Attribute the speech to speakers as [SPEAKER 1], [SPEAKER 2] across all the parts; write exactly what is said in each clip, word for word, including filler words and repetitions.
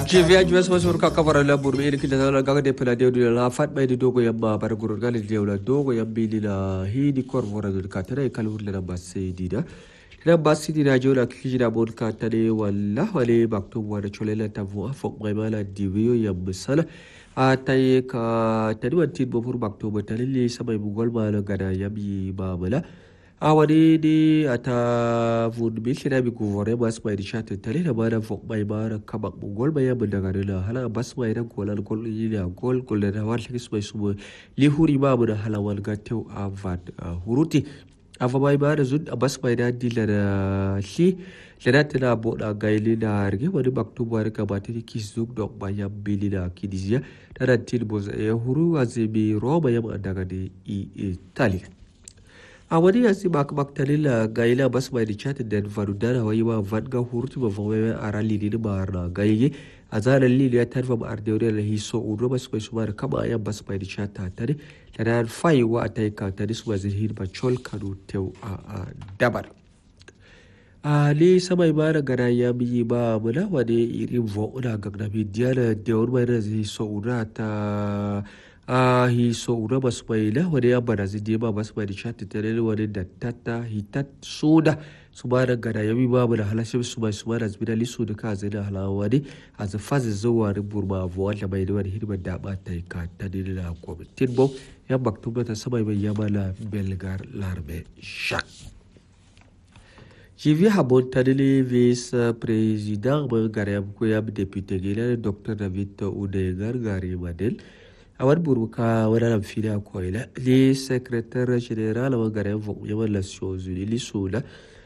[SPEAKER 1] Ci viaggi verso verso ka kavara la burmi ni kita la gaga de pela de la fat mai di dogo yamma bar gurur gal de la dogo yambi ni la hi di kor vora de ka tare kalur la basse di da la basse di da jola kiji da bod ka tare walla wale baktu wala chole la tavu fok mai mala di wiyo yamma sala a tay ka tari wanti bo fur baktu bo tare li samai bugol mala gada yambi ba mala awani ni ata vun bil kina bi guvore bas mai di chat tare da bana fok mai bara kabak bugol mai yamma daga la hala bas mai da golal gol ni da gol gol da war likis mai sumo li huri ba mu da halawal gatew avad huruti ava mai bara zud bas mai da dilla da shi lada tana boda gaili da rige wani baktu bari ka batiri kis zug dok bayam bili da kidizia da tin boza ya huru azimi roma yamma daga da Italy a wani yasi bak baktalila gaila bas mai da chatin da varudana wai ma vanga hurtu ba vame a rali ni ba na gaige a zanen lili ya tarfa ma ardeure da hiso uro bas mai su mara kama ayan bas mai da chata tare da na fayi wa a ta yi kantani su mazin hirma chol kanu tew a dabar a ne samai mara gana ya biyi ba muna wani irin va'una gagna bidiyana da wani mai da zai so ura ta a hi so ura bas mai la wani ya bana zai dema bas mai da chata tare wani da tata hitat soda su mara gana ya biyi ba muna halashin su mai su mara zbina lisu da ka zai na halawa ne a zafazin zuwa rin burma abuwa da mai da wani hirman dama ta yi ka ta ne na kwamitin bau ya baktu ta samai mai yama la belgar larme shak J'ai vu Habon Tadele, vice-président, Gariam Koyam, député Gila, docteur David Oudegar, Gari Madel. Awan Buruka, Wadam Fina Koila, les secrétaires généraux, Gariam Voyam, les Nations Unies, les Soula,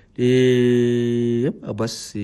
[SPEAKER 1] les Abbas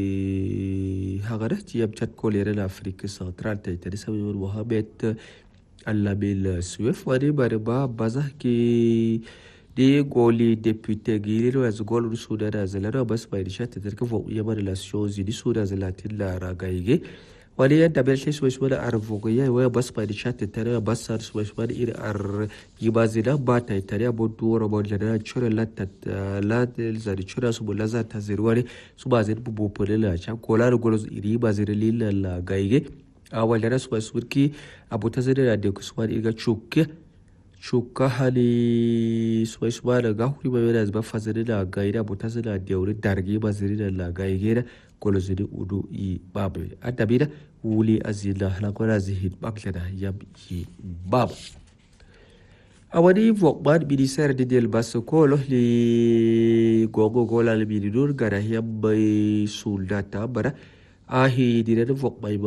[SPEAKER 1] Hagara, Tiam Chat Kolera, l'Afrique centrale, Taïtani, Samuel Mohamed, Al-Labil Suef, Wadi Bareba, Bazaki. Des goli député giliro as gol suda da zalaro bas bai disha ta tarka fo yamar relation zidi suda zalatin la ragaige wani yadda bel shi su da arvo ga yayi waya bas bai disha ta tare bas sar su su da ir ar gibazida ba ta tare abo duwar bo da chura latta la zari chura su bulla za ta zirware su ba zai bubo polela cha kola da gol iri ba zai lilla la gaige a wala su su ki abu ta zai da da su ba iga chukke shuka hali suwai suwa da gahuri mai yana zuba fasiri da gaida butazi da dauri dargi baziri da la gaigera kolozini udu i babu adabi da wuli azila halakwana zihin bakla da yam yi babu a wani vokman minisar da del basu kolo li gogo gola liminur gara yam mai sulata bara ahi dire da vok mai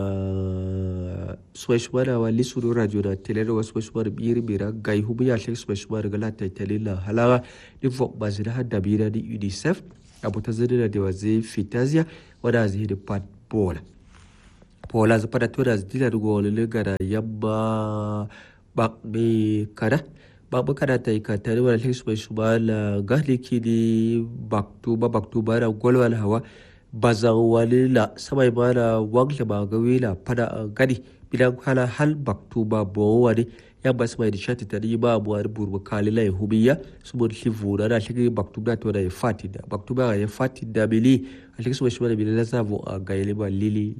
[SPEAKER 1] bala swashmana wa lisuru rajuna telero wa swashmana biri bira gai hubu ya shek swashmana gala taitelila halaga ni vok bazira hada bira di UNICEF abu tazira da wazi fitazia wada zai da pat bola bola za pada tura zidila rugo lele gara yamma bak me kada bak me kada ta ikatari wala shek swashmana gahli kidi baktu ba baktu bara golwal hawa bazan wani la samai mana wangla ba gawe la fada gadi bidan hala hal baktu ba bo wani ya bas mai da shati tani ba mu wani burbu kalila ya hubiya su mun livu na da shi baktu da to da ya fati da baktu ba ya fati da bili a cikin su mai shi mana bilin la savo a gaile ba lili